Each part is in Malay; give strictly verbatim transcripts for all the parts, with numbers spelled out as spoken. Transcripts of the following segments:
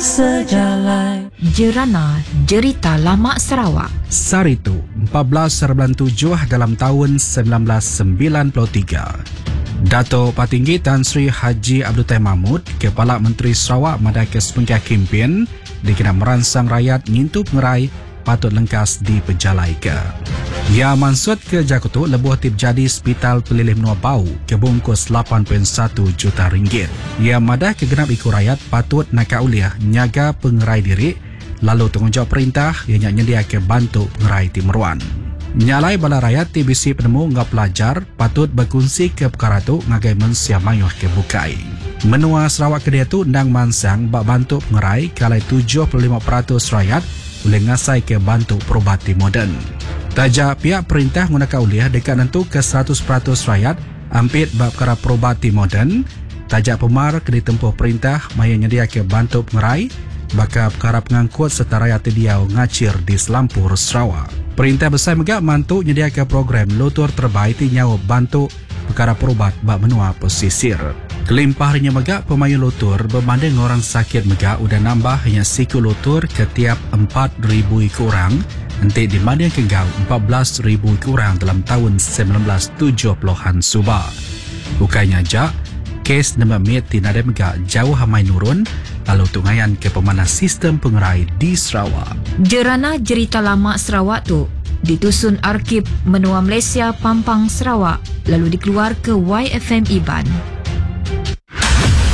sejalan. Jerana Jerita Lama Sarawak. Saritu, empat belas bulan tujuh dalam tahun sembilan belas sembilan puluh tiga. Dato' Patinggi Tan Sri Haji Abdul Tahir Mahmud, Kepala Menteri Sarawak Madai Kesepengkah Kimpin, dikena merangsang rakyat ngintu pengerai patut lengkas di pejalai ke. Ya mansut ke Jakutu lebuh tip jadi Hospital Pelilih Menua Bau kebungkus lapan perpuluhan satu juta ringgit. Ya madah kegenap ikut rakyat patut nak uliah nyaga pengerai diri lalu tanggungjawab perintah ianya nyedia ke bantu pengerai timeruan. Nyalai bala rakyat T B C penemu ngap pelajar patut berkongsi ke perkara tu ngagai mensia mayuh ke bukai. Menua Sarawak kedia tu ndang mansang bak bantu pengerai kalai tujuh puluh lima peratus rakyat boleh ngasai ke bantu perubati moden. Tajak pihak perintah gunakan uliah dekat nentu ke seratus peratus rakyat ampit bab perkara perubati moden. Tajak pemar ke ditempuh perintah maya nyedia ke bantu pengerai bakal perkara pengangkut serta rakyat diau ngacir di Selampur Sarawak. Perintah besar megak mantu nyediakan program lotur terbaik di nyawa bantu perkara perubat bak menua pesisir. Kelimpah harinya megak pemayu lotur berbanding orang sakit megak udah nambah hanya siku lotur ke tiap empat ribu orang nanti dibanding kegau empat belas ribu orang dalam tahun sembilan belas tujuh puluhan suba. Bukannya jak, kes nama mit di nada megak jauh hamai nurun lalu tungayan ke pemanas sistem pengerai di Sarawak. Jerana Jerita Lama Sarawak tu ditusun Arkib Menua Malaysia Pampang Sarawak lalu dikeluar ke Y F M Iban.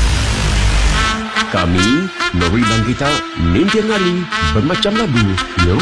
Kami, Nori Bangkita, Nintian Ngali, bermacam lagu,